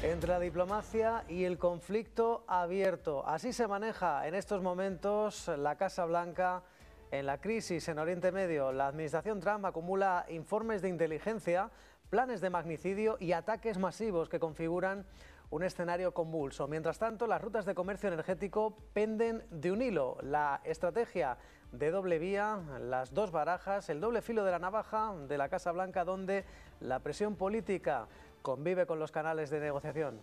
Entre la diplomacia y el conflicto abierto. Así se maneja en estos momentos la Casa Blanca en la crisis en Oriente Medio. La administración Trump acumula informes de inteligencia, planes de magnicidio y ataques masivos que configuran un escenario convulso. Mientras tanto, las rutas de comercio energético penden de un hilo. La estrategia de doble vía, las dos barajas, el doble filo de la navaja de la Casa Blanca, donde la presión política convive con los canales de negociación.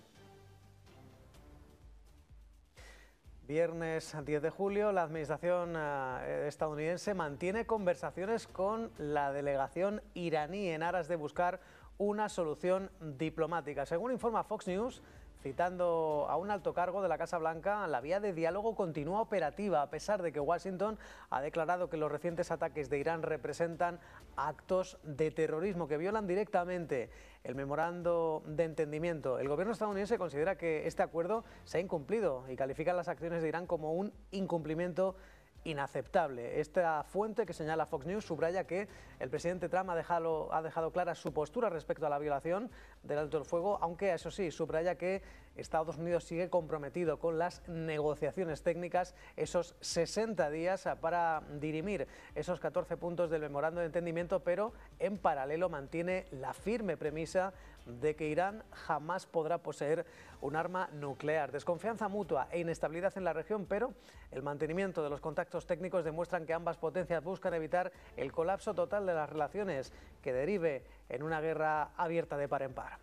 Viernes 10 de julio, la administración estadounidense mantiene conversaciones con la delegación iraní en aras de buscar una solución diplomática. Según informa Fox News, citando a un alto cargo de la Casa Blanca, la vía de diálogo continúa operativa, a pesar de que Washington ha declarado que los recientes ataques de Irán representan actos de terrorismo que violan directamente el memorando de entendimiento. El gobierno estadounidense considera que este acuerdo se ha incumplido y califica las acciones de Irán como un incumplimiento inaceptable. Esta fuente que señala Fox News subraya que el presidente Trump ha dejado clara su postura respecto a la violación del alto el fuego, aunque eso sí, subraya que Estados Unidos sigue comprometido con las negociaciones técnicas, esos 60 días para dirimir esos 14 puntos del memorando de entendimiento, pero en paralelo mantiene la firme premisa de que Irán jamás podrá poseer un arma nuclear. Desconfianza mutua e inestabilidad en la región, pero el mantenimiento de los contactos técnicos demuestran que ambas potencias buscan evitar el colapso total de las relaciones que derive en una guerra abierta de par en par.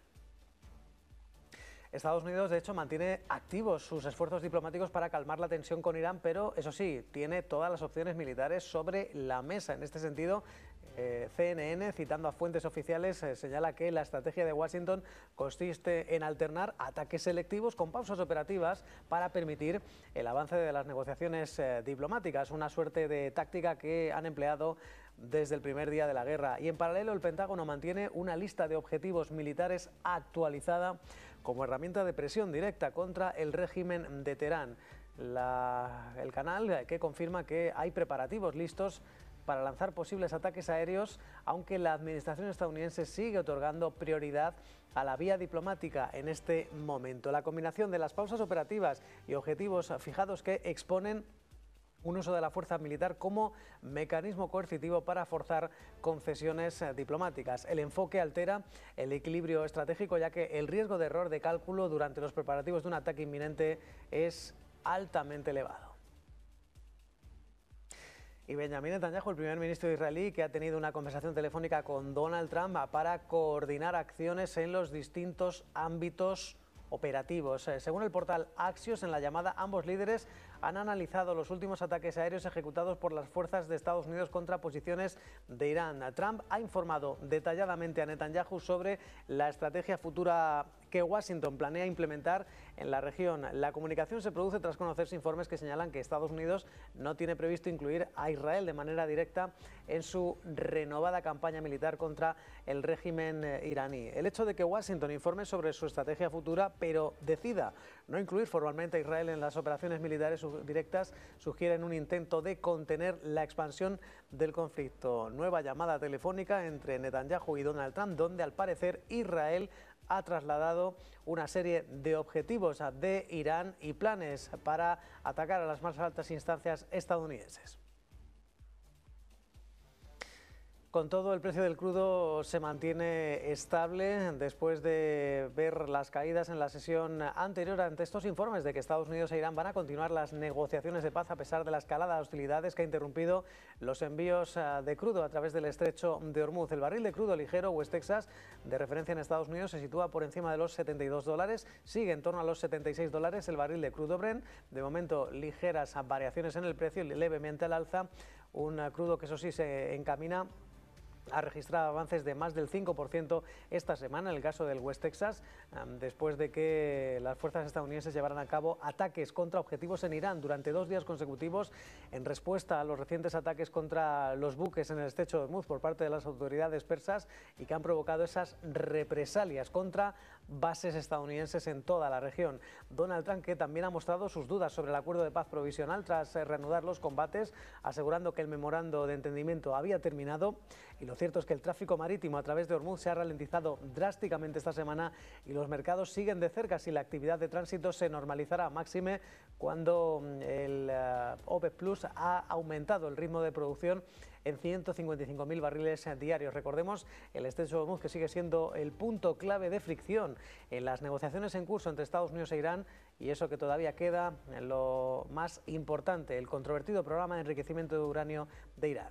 Estados Unidos, de hecho, mantiene activos sus esfuerzos diplomáticos para calmar la tensión con Irán, pero eso sí, tiene todas las opciones militares sobre la mesa. En este sentido, CNN, citando a fuentes oficiales, señala que la estrategia de Washington consiste en alternar ataques selectivos con pausas operativas para permitir el avance de las negociaciones diplomáticas, una suerte de táctica que han empleado desde el primer día de la guerra. Y en paralelo, el Pentágono mantiene una lista de objetivos militares actualizada como herramienta de presión directa contra el régimen de Teherán. El canal que confirma que hay preparativos listos para lanzar posibles ataques aéreos, aunque la administración estadounidense sigue otorgando prioridad a la vía diplomática en este momento. La combinación de las pausas operativas y objetivos fijados que exponen un uso de la fuerza militar como mecanismo coercitivo para forzar concesiones diplomáticas. El enfoque altera el equilibrio estratégico, ya que el riesgo de error de cálculo durante los preparativos de un ataque inminente es altamente elevado. Y Benjamin Netanyahu, el primer ministro israelí, que ha tenido una conversación telefónica con Donald Trump para coordinar acciones en los distintos ámbitos operativos. Según el portal Axios, en la llamada, ambos líderes han analizado los últimos ataques aéreos ejecutados por las fuerzas de Estados Unidos contra posiciones de Irán. Trump ha informado detalladamente a Netanyahu sobre la estrategia futura que Washington planea implementar en la región. La comunicación se produce tras conocerse informes que señalan que Estados Unidos no tiene previsto incluir a Israel de manera directa en su renovada campaña militar contra el régimen iraní. El hecho de que Washington informe sobre su estrategia futura, pero decida no incluir formalmente a Israel en las operaciones militares directas, sugieren un intento de contener la expansión del conflicto. Nueva llamada telefónica entre Netanyahu y Donald Trump, donde al parecer Israel ha trasladado una serie de objetivos de Irán y planes para atacar a las más altas instancias estadounidenses. Con todo, el precio del crudo se mantiene estable después de ver las caídas en la sesión anterior ante estos informes de que Estados Unidos e Irán van a continuar las negociaciones de paz a pesar de la escalada de hostilidades que ha interrumpido los envíos de crudo a través del estrecho de Hormuz. El barril de crudo ligero West Texas, de referencia en Estados Unidos, se sitúa por encima de los $72, sigue en torno a los $76 el barril de crudo Brent. De momento, ligeras variaciones en el precio, levemente al alza, un crudo que eso sí se encamina ha registrado avances de más del 5% esta semana en el caso del West Texas, después de que las fuerzas estadounidenses llevaran a cabo ataques contra objetivos en Irán durante 2 días consecutivos en respuesta a los recientes ataques contra los buques en el estrecho de Hormuz por parte de las autoridades persas y que han provocado esas represalias contra bases estadounidenses en toda la región. Donald Trump, que también ha mostrado sus dudas sobre el acuerdo de paz provisional tras reanudar los combates, asegurando que el memorando de entendimiento había terminado. Y lo cierto es que el tráfico marítimo a través de Hormuz se ha ralentizado drásticamente esta semana y los mercados siguen de cerca si la actividad de tránsito se normalizará, máxime cuando el OPEP Plus ha aumentado el ritmo de producción en 155.000 barriles diarios. Recordemos el estrecho de Hormuz, que sigue siendo el punto clave de fricción en las negociaciones en curso entre Estados Unidos e Irán, y eso que todavía queda en lo más importante, el controvertido programa de enriquecimiento de uranio de Irán.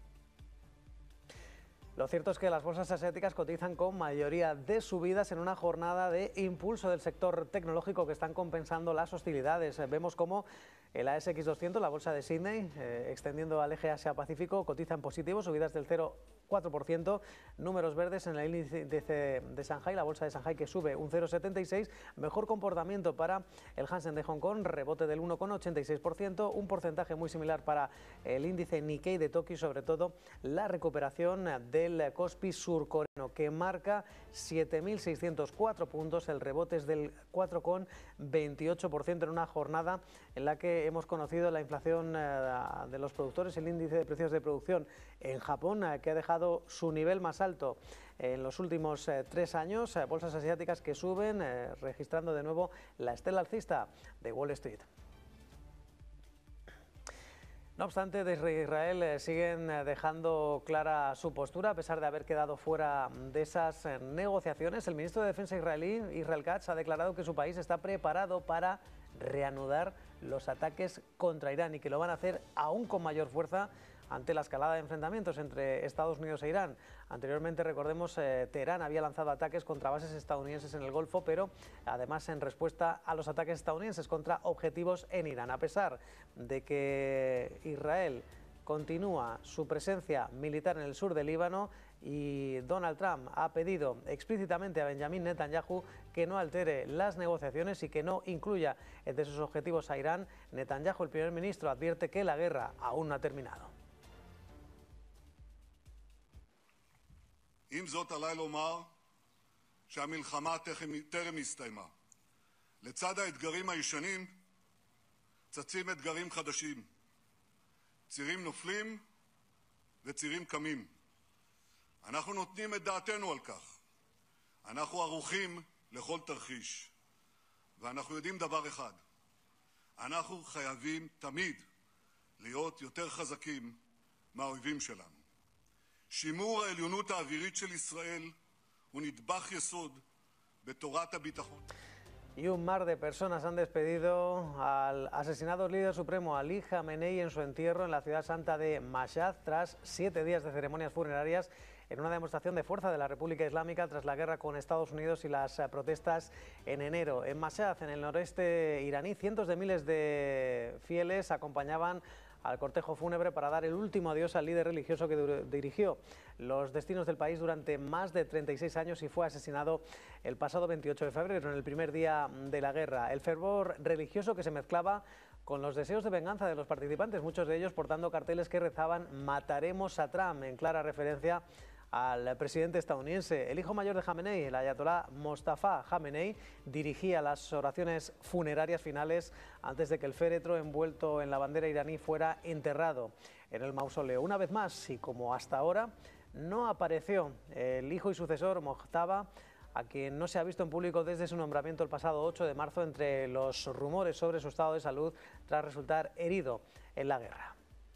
Lo cierto es que las bolsas asiáticas cotizan con mayoría de subidas en una jornada de impulso del sector tecnológico que están compensando las hostilidades. Vemos cómo el ASX 200, la bolsa de Sydney, extendiendo al eje Asia-Pacífico, cotiza en positivo, subidas del 0,4%, números verdes en el índice de Shanghai, la bolsa de Shanghai que sube un 0,76%, mejor comportamiento para el Hansen de Hong Kong, rebote del 1,86%, un porcentaje muy similar para el índice Nikkei de Tokio, sobre todo la recuperación del Kospi surcoreano, que marca 7.604 puntos, el rebote es del 4,28% en una jornada en la que hemos conocido la inflación de los productores, el índice de precios de producción en Japón, que ha dejado su nivel más alto en los últimos 3 años, bolsas asiáticas que suben, registrando de nuevo la estela alcista de Wall Street. No obstante, desde Israel siguen dejando clara su postura, a pesar de haber quedado fuera de esas negociaciones. El ministro de Defensa israelí, Israel Katz, ha declarado que su país está preparado para reanudar los ataques contra Irán y que lo van a hacer aún con mayor fuerza ante la escalada de enfrentamientos entre Estados Unidos e Irán. Anteriormente, recordemos, Teherán había lanzado ataques contra bases estadounidenses en el Golfo, pero además en respuesta a los ataques estadounidenses contra objetivos en Irán. A pesar de que Israel continúa su presencia militar en el sur del Líbano y Donald Trump ha pedido explícitamente a Benjamin Netanyahu que no altere las negociaciones y que no incluya entre sus objetivos a Irán, Netanyahu, el primer ministro, advierte que la guerra aún no ha terminado. עם זאת עליי לומר שהמלחמה טרם הסתיימה. לצד האתגרים הישנים צצים אתגרים חדשים. צירים נופלים וצירים קמים. אנחנו נותנים את דעתנו על כך. אנחנו ערוכים לכל תרחיש. ואנחנו יודעים דבר אחד. אנחנו חייבים תמיד להיות יותר חזקים מהאויבים שלנו. שימור העליונות האווירית של ישראל הוא נדבך יסוד בתורת הביטחון. Y un mar de personas han despedido al asesinado líder supremo Ali Khamenei en su entierro en la ciudad santa de Mashhad tras 7 días de ceremonias funerarias en una demostración de fuerza de la República Islámica tras la guerra con Estados Unidos y las protestas en enero. En Mashhad, en el noreste iraní, cientos de miles de fieles acompañaban al cortejo fúnebre para dar el último adiós al líder religioso que dirigió los destinos del país durante más de 36 años y fue asesinado el pasado 28 de febrero, en el primer día de la guerra. El fervor religioso que se mezclaba con los deseos de venganza de los participantes, muchos de ellos portando carteles que rezaban «Mataremos a Trump», en clara referencia al presidente estadounidense. El hijo mayor de Khamenei, el ayatolá Mostafa Khamenei, dirigía las oraciones funerarias finales antes de que el féretro envuelto en la bandera iraní fuera enterrado en el mausoleo. Una vez más, y como hasta ahora, no apareció el hijo y sucesor Mojtaba, a quien no se ha visto en público desde su nombramiento el pasado 8 de marzo entre los rumores sobre su estado de salud tras resultar herido en la guerra.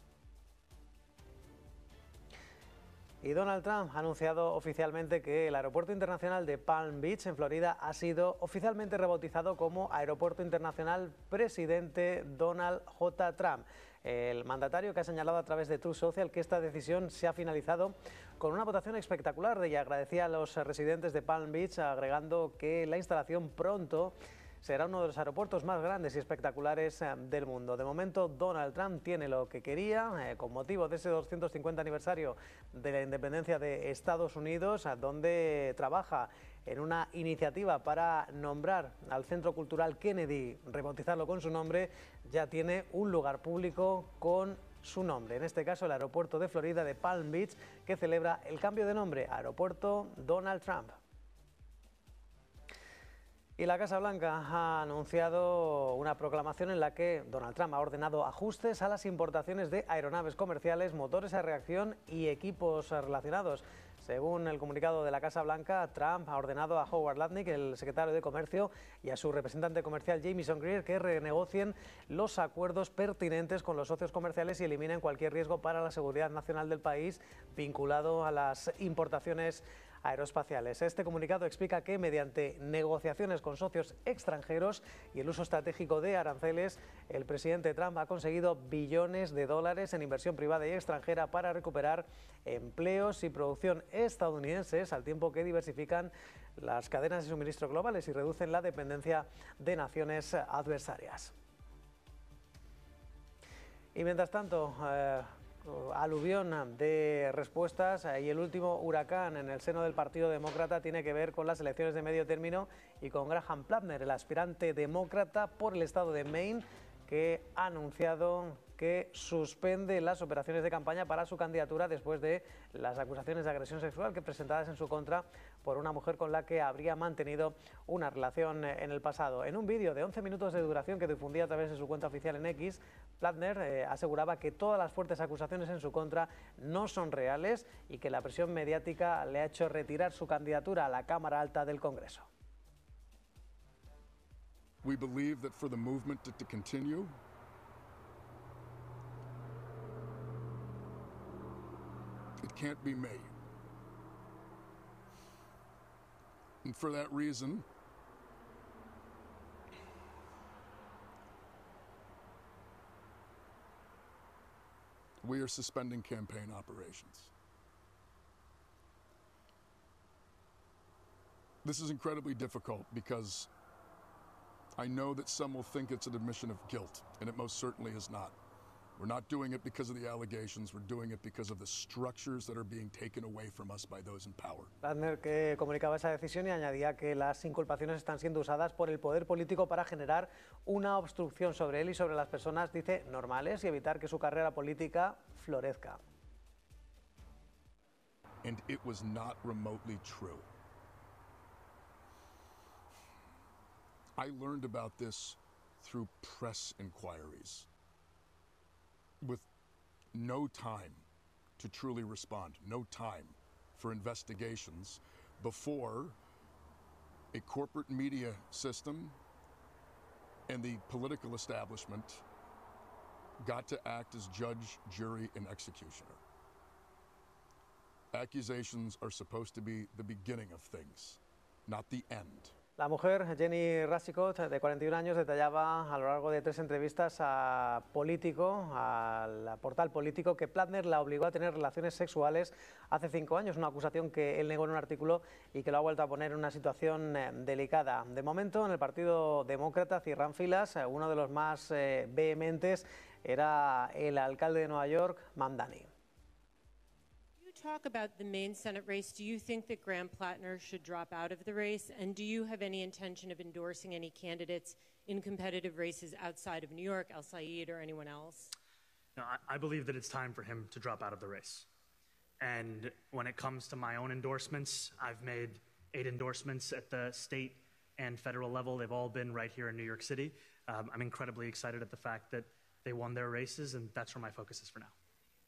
Y Donald Trump ha anunciado oficialmente que el aeropuerto internacional de Palm Beach, en Florida, ha sido oficialmente rebautizado como Aeropuerto Internacional Presidente Donald J. Trump. El mandatario, que ha señalado a través de Truth Social que esta decisión se ha finalizado con una votación espectacular, y agradecía a los residentes de Palm Beach, agregando que la instalación pronto será uno de los aeropuertos más grandes y espectaculares del mundo. De momento, Donald Trump tiene lo que quería con motivo de ese 250 aniversario de la independencia de Estados Unidos, donde trabaja en una iniciativa para nombrar al Centro Cultural Kennedy, rebautizarlo con su nombre. Ya tiene un lugar público con su nombre, en este caso el aeropuerto de Florida de Palm Beach, que celebra el cambio de nombre, Aeropuerto Donald Trump. Y la Casa Blanca ha anunciado una proclamación en la que Donald Trump ha ordenado ajustes a las importaciones de aeronaves comerciales, motores a reacción y equipos relacionados. Según el comunicado de la Casa Blanca, Trump ha ordenado a Howard Lutnick, el secretario de Comercio, y a su representante comercial Jamieson Greer que renegocien los acuerdos pertinentes con los socios comerciales y eliminen cualquier riesgo para la seguridad nacional del país vinculado a las importaciones aeroespaciales. Este comunicado explica que mediante negociaciones con socios extranjeros y el uso estratégico de aranceles, el presidente Trump ha conseguido billones de dólares en inversión privada y extranjera para recuperar empleos y producción estadounidenses, al tiempo que diversifican las cadenas de suministro globales y reducen la dependencia de naciones adversarias. Y mientras tanto, aluvión de respuestas y el último huracán en el seno del Partido Demócrata tiene que ver con las elecciones de medio término y con Graham Plattner, el aspirante demócrata por el estado de Maine, que ha anunciado que suspende las operaciones de campaña para su candidatura después de las acusaciones de agresión sexual que presentadas en su contra por una mujer con la que habría mantenido una relación en el pasado. En un vídeo de 11 minutos de duración que difundía a través de su cuenta oficial en X, Plattner aseguraba que todas las fuertes acusaciones en su contra no son reales y que la presión mediática le ha hecho retirar su candidatura a la Cámara Alta del Congreso. We believe that for the movement to continue, it can't be made. And for that reason, we are suspending campaign operations. This is incredibly difficult because I know that some will think it's an admission of guilt, and it most certainly is not. We're not doing it because of the allegations, we're doing it because of the structures that are being taken away from us by those in power. Plattner, que comunicaba esa decisión y añadía que las inculpaciones están siendo usadas por el poder político para generar una obstrucción sobre él y sobre las personas, dice, normales y evitar que su carrera política florezca. And it was not remotely true. I learned about this through press inquiries, with no time to truly respond, no time for investigations before a corporate media system and the political establishment got to act as judge, jury, and executioner. Accusations are supposed to be the beginning of things, not the end. La mujer, Jenny Rassicot, de 41 años, detallaba a lo largo de 3 entrevistas a Político, al portal Político, que Plattner la obligó a tener relaciones sexuales hace 5 años, una acusación que él negó en un artículo y que lo ha vuelto a poner en una situación delicada. De momento, en el Partido Demócrata cierran filas. Uno de los más vehementes era el alcalde de Nueva York, Mamdani. Talk about the Maine Senate race. Do you think that Graham Plattner should drop out of the race? And do you have any intention of endorsing any candidates in competitive races outside of New York, El Said or anyone else? No, I believe that it's time for him to drop out of the race. And when it comes to my own endorsements, I've made 8 endorsements at the state and federal level. They've all been right here in New York City. I'm incredibly excited at the fact that they won their races, and that's where my focus is for now.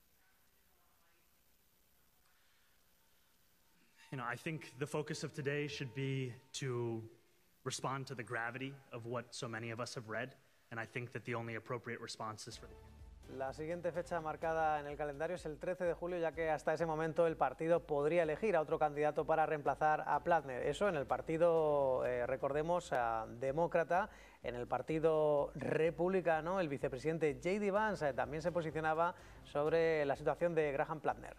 You know, I think the focus of today should be to respond to the gravity of what so many of us have read, and I think that the only appropriate response is for the... La siguiente fecha marcada en el calendario es el 13 de julio, ya que hasta ese momento el partido podría elegir a otro candidato para reemplazar a Plattner. Eso en el partido, recordemos, demócrata. En el partido republicano, el vicepresidente J.D. Vance también se posicionaba sobre la situación de Graham Plattner.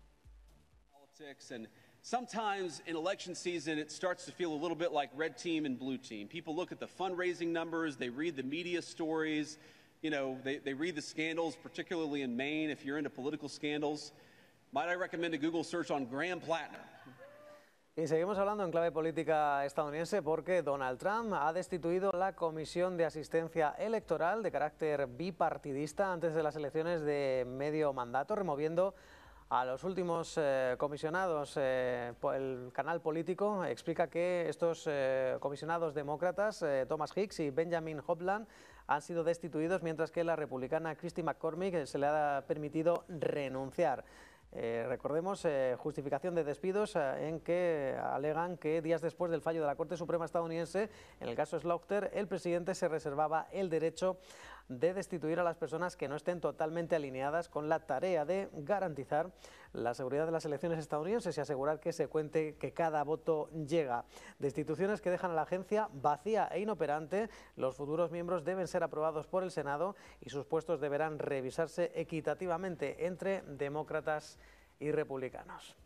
Sometimes in election season, it starts to feel a little bit like red team and blue team. People look at the fundraising numbers, they read the media stories, you know, they read the scandals, particularly in Maine, if you're into political scandals. Might I recommend a Google search on Graham Plattner? Y seguimos hablando en clave política estadounidense porque Donald Trump ha destituido la Comisión de Asistencia Electoral de carácter bipartidista antes de las elecciones de medio mandato, removiendo a los últimos comisionados. El canal político explica que estos comisionados demócratas, Thomas Hicks y Benjamin Hopland, han sido destituidos, mientras que la republicana Christy McCormick se le ha permitido renunciar. Recordemos, justificación de despidos en que alegan que días después del fallo de la Corte Suprema estadounidense, en el caso Slaughter, el presidente se reservaba el derecho de destituir a las personas que no estén totalmente alineadas con la tarea de garantizar la seguridad de las elecciones estadounidenses y asegurar que se cuente que cada voto llega. Destituciones que dejan a la agencia vacía e inoperante. Los futuros miembros deben ser aprobados por el Senado y sus puestos deberán revisarse equitativamente entre demócratas y republicanos.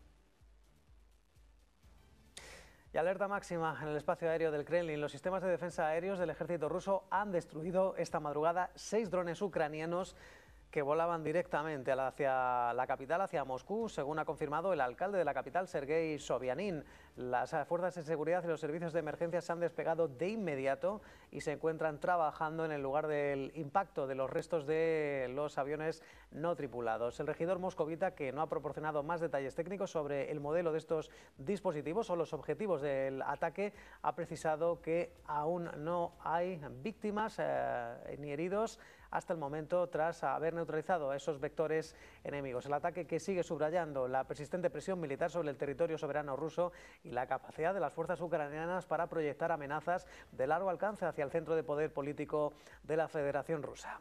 Y alerta máxima en el espacio aéreo del Kremlin. Los sistemas de defensa aéreos del ejército ruso han destruido esta madrugada 6 drones ucranianos que volaban directamente hacia la capital, hacia Moscú, según ha confirmado el alcalde de la capital, Sergei Sobyanin. Las fuerzas de seguridad y los servicios de emergencia se han despegado de inmediato y se encuentran trabajando en el lugar del impacto de los restos de los aviones no tripulados. El regidor moscovita, que no ha proporcionado más detalles técnicos sobre el modelo de estos dispositivos o los objetivos del ataque, ha precisado que aún no hay víctimas ni heridos hasta el momento, tras haber neutralizado a esos vectores enemigos. El ataque, que sigue subrayando la persistente presión militar sobre el territorio soberano ruso y la capacidad de las fuerzas ucranianas para proyectar amenazas de largo alcance hacia el centro de poder político de la Federación Rusa.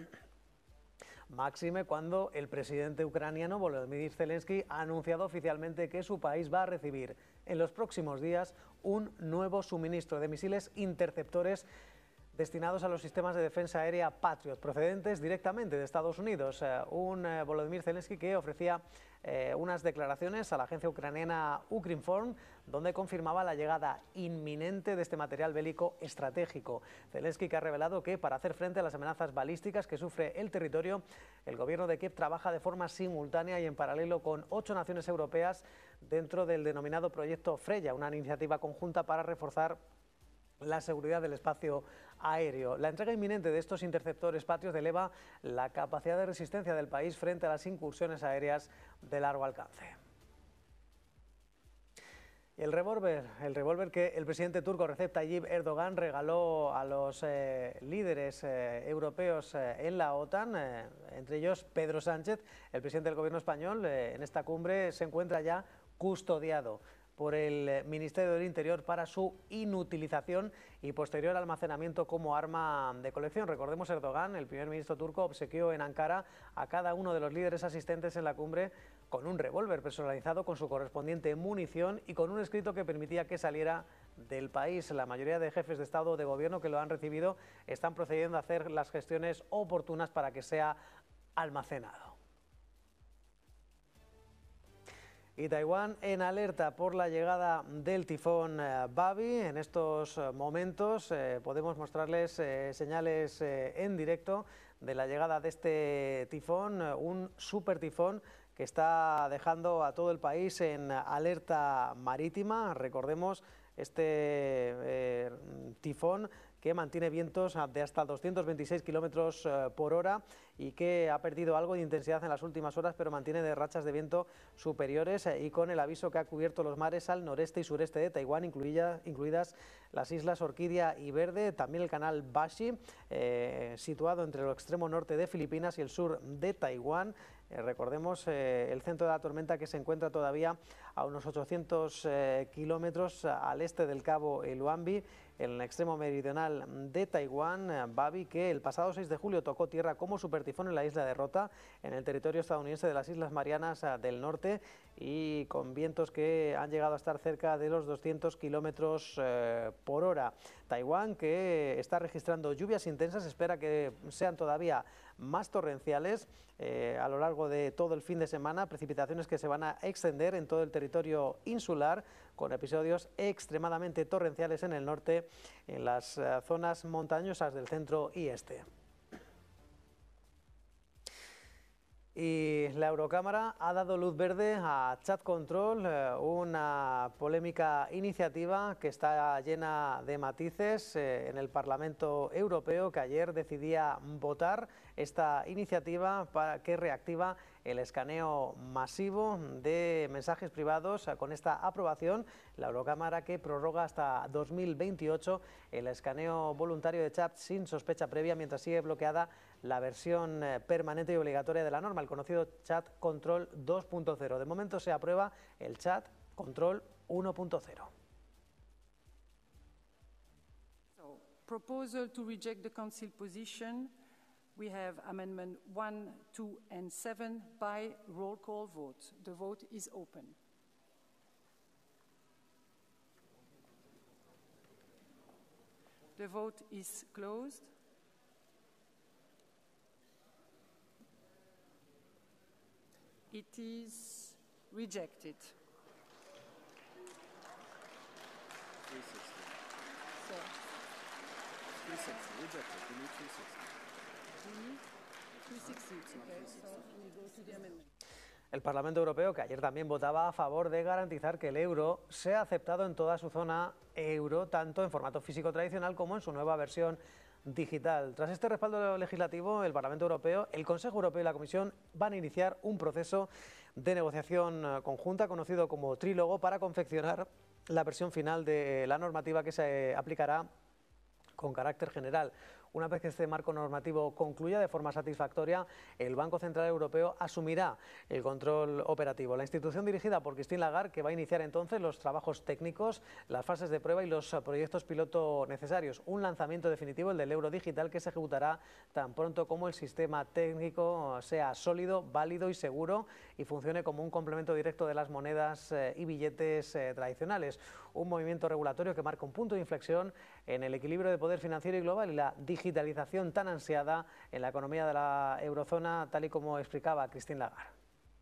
Máxime cuando el presidente ucraniano Volodymyr Zelensky ha anunciado oficialmente que su país va a recibir en los próximos días un nuevo suministro de misiles interceptores destinados a los sistemas de defensa aérea Patriot, procedentes directamente de Estados Unidos. Un Volodymyr Zelensky que ofrecía unas declaraciones a la agencia ucraniana Ukrinform, donde confirmaba la llegada inminente de este material bélico estratégico. Zelensky, que ha revelado que para hacer frente a las amenazas balísticas que sufre el territorio, el gobierno de Kiev trabaja de forma simultánea y en paralelo con 8 naciones europeas dentro del denominado proyecto Freya, una iniciativa conjunta para reforzar la seguridad del espacio aéreo. La entrega inminente de estos interceptores Patriot eleva la capacidad de resistencia del país frente a las incursiones aéreas de largo alcance. El revólver que el presidente turco Recep Tayyip Erdogan regaló a los líderes europeos en la OTAN, entre ellos Pedro Sánchez, el presidente del gobierno español, en esta cumbre se encuentra ya custodiado por el Ministerio del Interior para su inutilización y posterior almacenamiento como arma de colección. Recordemos, Erdogan, el primer ministro turco, obsequió en Ankara a cada uno de los líderes asistentes en la cumbre con un revólver personalizado con su correspondiente munición y con un escrito que permitía que saliera del país. La mayoría de jefes de Estado o de Gobierno que lo han recibido están procediendo a hacer las gestiones oportunas para que sea almacenado. Y Taiwán en alerta por la llegada del tifón Babi. En estos momentos podemos mostrarles señales en directo de la llegada de este tifón, un super tifón que está dejando a todo el país en alerta marítima. Recordemos este tifón que mantiene vientos de hasta 226 kilómetros por hora y que ha perdido algo de intensidad en las últimas horas, pero mantiene de rachas de viento superiores y con el aviso que ha cubierto los mares al noreste y sureste de Taiwán, incluidas las islas Orquídea y Verde, también el canal Bashi, situado entre el extremo norte de Filipinas y el sur de Taiwán. Recordemos el centro de la tormenta, que se encuentra todavía a unos 800 kilómetros al este del cabo Eluanbi, en el extremo meridional de Taiwán. Babi, que el pasado 6 de julio tocó tierra como supertifón en la isla de Rota, en el territorio estadounidense de las Islas Marianas del Norte, y con vientos que han llegado a estar cerca de los 200 kilómetros por hora. Taiwán, que está registrando lluvias intensas, espera que sean todavía más torrenciales a lo largo de todo el fin de semana, precipitaciones que se van a extender en todo el territorio insular, con episodios extremadamente torrenciales en el norte, en las zonas montañosas del centro y este. Y la Eurocámara ha dado luz verde a Chat Control, una polémica iniciativa que está llena de matices en el Parlamento Europeo, que ayer decidía votar esta iniciativa que reactiva el escaneo masivo de mensajes privados. Con esta aprobación, la Eurocámara que prorroga hasta 2028 el escaneo voluntario de chats sin sospecha previa, mientras sigue bloqueada la versión permanente y obligatoria de la norma, el conocido Chat Control 2.0. De momento se aprueba el Chat Control 1.0. Proposal to reject the Council position. We have amendment 1, 2 and 7 by roll call vote. The vote is open. The vote is closed. It is rejected. 360. So, 360. Rejected. We need 360. we need 360. Okay, so we go to the amendment. El Parlamento Europeo, que ayer también votaba a favor de garantizar que el euro sea aceptado en toda su zona euro, tanto en formato físico tradicional como en su nueva versión digital. Tras este respaldo legislativo, el Parlamento Europeo, el Consejo Europeo y la Comisión van a iniciar un proceso de negociación conjunta conocido como trílogo para confeccionar la versión final de la normativa que se aplicará con carácter general. Una vez que este marco normativo concluya de forma satisfactoria, el Banco Central Europeo asumirá el control operativo. La institución dirigida por Christine Lagarde, que va a iniciar entonces los trabajos técnicos, las fases de prueba y los proyectos piloto necesarios. Un lanzamiento definitivo, el del euro digital, que se ejecutará tan pronto como el sistema técnico sea sólido, válido y seguro y funcione como un complemento directo de las monedas y billetes tradicionales. Un movimiento regulatorio que marca un punto de inflexión en el equilibrio de poder financiero y global y la digitalización tan ansiada en la economía de la eurozona, tal y como explicaba Christine Lagarde.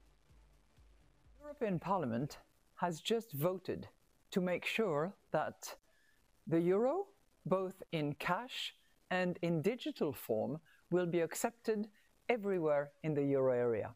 The European Parliament has just voted to make sure that the euro, both in cash and in digital form, will be accepted everywhere in the euro area.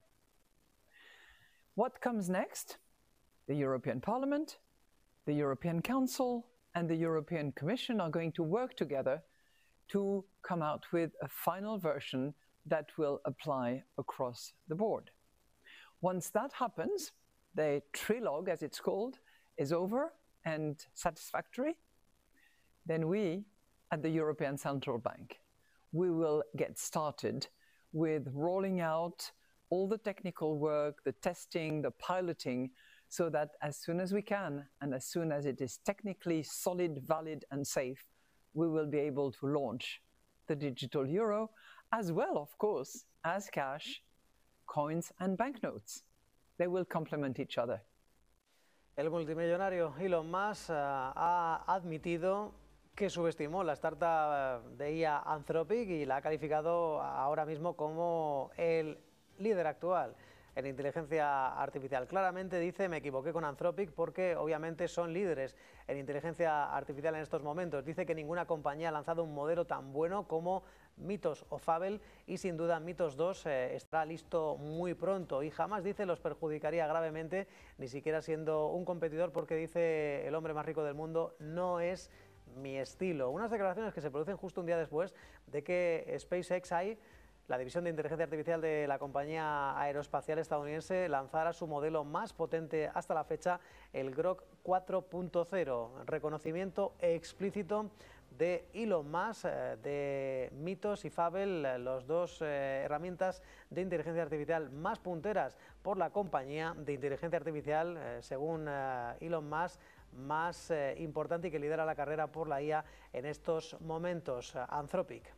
What comes next? The European Parliament, the European Council and the European Commission are going to work together to come out with a final version that will apply across the board. Once that happens, the trilogue, as it's called, is over and satisfactory, then we, at the European Central Bank, we will get started with rolling out all the technical work, the testing, the piloting, so that as soon as we can and as soon as it is technically solid, valid and safe, we will be able to launch the digital euro, as well, of course, as cash, coins and banknotes. They will complement each other. El multimillonario Elon Musk ha admitido que subestimó la startup de IA Anthropic y la ha calificado ahora mismo como el líder actual en inteligencia artificial. Claramente dice: me equivoqué con Anthropic porque obviamente son líderes en inteligencia artificial en estos momentos. Dice que ninguna compañía ha lanzado un modelo tan bueno como Mythos o Fable y sin duda Mythos 2 estará listo muy pronto y jamás, dice, los perjudicaría gravemente, ni siquiera siendo un competidor, porque dice el hombre más rico del mundo: no es mi estilo. Unas declaraciones que se producen justo un día después de que SpaceX, la división de inteligencia artificial de la compañía aeroespacial estadounidense, lanzara su modelo más potente hasta la fecha, el Grok 4.0, reconocimiento explícito de Elon Musk, de Mythos y Fable, los dos herramientas de inteligencia artificial más punteras por la compañía de inteligencia artificial, según Elon Musk, más importante y que lidera la carrera por la IA en estos momentos, Anthropic.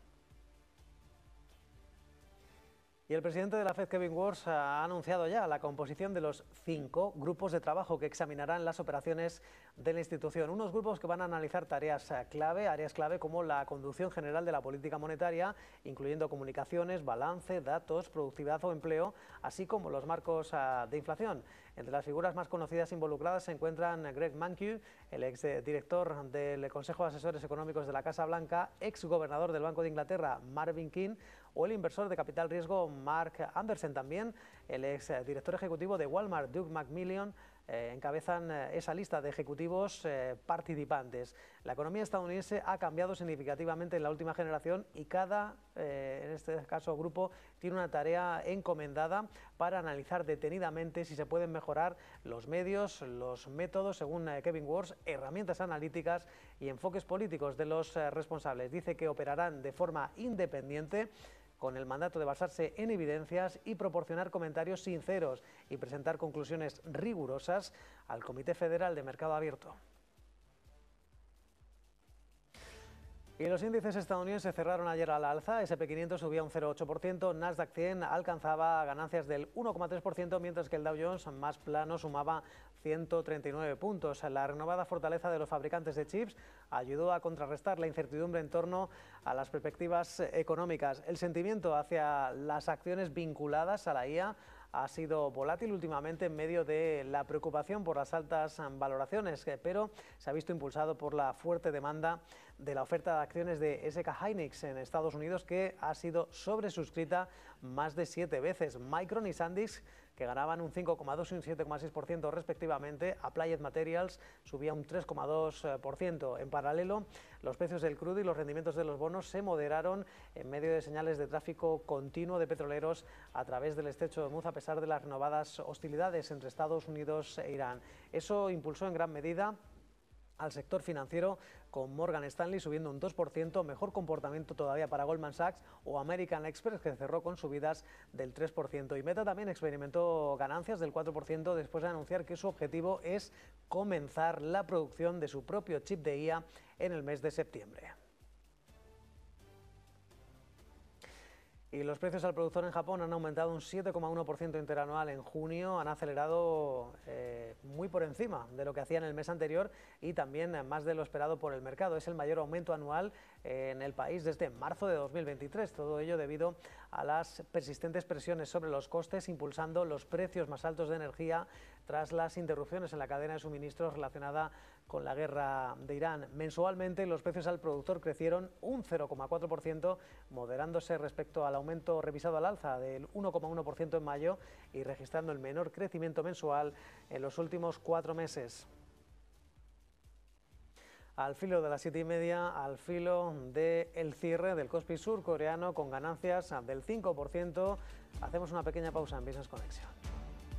Y el presidente de la FED, Kevin Warsh, ha anunciado ya la composición de los 5 grupos de trabajo que examinarán las operaciones de la institución. Unos grupos que van a analizar áreas clave como la conducción general de la política monetaria, incluyendo comunicaciones, balance, datos, productividad o empleo, así como los marcos de inflación. Entre las figuras más conocidas involucradas se encuentran Greg Mankiw, el exdirector del Consejo de Asesores Económicos de la Casa Blanca, exgobernador del Banco de Inglaterra, Marvin King, o el inversor de capital riesgo Mark Andersen, también el exdirector ejecutivo de Walmart, Doug McMillon, encabezan esa lista de ejecutivos participantes. La economía estadounidense ha cambiado significativamente en la última generación y cada, en este caso, grupo tiene una tarea encomendada para analizar detenidamente si se pueden mejorar los medios, los métodos, según Kevin Warsh, herramientas analíticas y enfoques políticos de los responsables. Dice que operarán de forma independiente, con el mandato de basarse en evidencias y proporcionar comentarios sinceros y presentar conclusiones rigurosas al Comité Federal de Mercado Abierto. Y los índices estadounidenses cerraron ayer al alza. S&P 500 subía un 0,8%, Nasdaq 100 alcanzaba ganancias del 1,3%, mientras que el Dow Jones, más plano, sumaba 139 puntos. La renovada fortaleza de los fabricantes de chips ayudó a contrarrestar la incertidumbre en torno a las perspectivas económicas. El sentimiento hacia las acciones vinculadas a la IA ha sido volátil últimamente en medio de la preocupación por las altas valoraciones, pero se ha visto impulsado por la fuerte demanda de la oferta de acciones de SK Hynix en Estados Unidos, que ha sido sobresuscrita más de 7 veces. Micron y SanDisk, que ganaban un 5,2 y un 7,6% respectivamente. Applied Materials subía un 3,2%. En paralelo, los precios del crudo y los rendimientos de los bonos se moderaron en medio de señales de tráfico continuo de petroleros a través del estrecho de Hormuz, a pesar de las renovadas hostilidades entre Estados Unidos e Irán. Eso impulsó en gran medida al sector financiero, con Morgan Stanley subiendo un 2%, mejor comportamiento todavía para Goldman Sachs o American Express, que cerró con subidas del 3%. Y Meta también experimentó ganancias del 4% después de anunciar que su objetivo es comenzar la producción de su propio chip de IA en el mes de septiembre. Y los precios al productor en Japón han aumentado un 7,1% interanual en junio, han acelerado muy por encima de lo que hacían el mes anterior y también más de lo esperado por el mercado. Es el mayor aumento anual en el país desde marzo de 2023, todo ello debido a las persistentes presiones sobre los costes, impulsando los precios más altos de energía tras las interrupciones en la cadena de suministros relacionada con la guerra de Irán. Mensualmente los precios al productor crecieron un 0,4%, moderándose respecto al aumento revisado al alza del 1,1% en mayo y registrando el menor crecimiento mensual en los últimos 4 meses. Al filo de las 7:30, al filo del cierre del Kospi surcoreano con ganancias del 5%, hacemos una pequeña pausa en Business Connection.